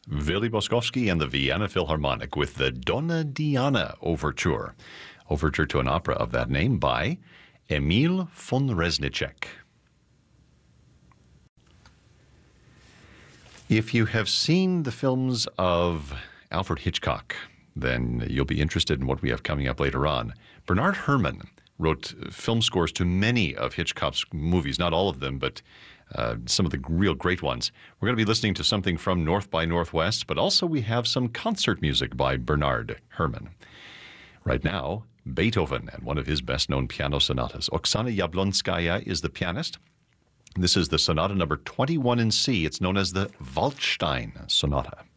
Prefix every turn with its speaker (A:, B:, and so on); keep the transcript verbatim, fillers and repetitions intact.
A: Willy Boskovsky and the Vienna Philharmonic with the Donna Diana Overture. Overture to an opera of that name by Emil von Reznicek. If you have seen the films of Alfred Hitchcock, then you'll be interested in what we have coming up later on. Bernard Herrmann wrote film scores to many of Hitchcock's movies, not all of them, but uh, some of the real great ones. We're going to be listening to something from North by Northwest, but also we have some concert music by Bernard Herrmann. Right now, Beethoven and one of his best-known piano sonatas. Oksana Yablonskaya is the pianist. This is the sonata number twenty-one in C. It's known as the Waldstein Sonata.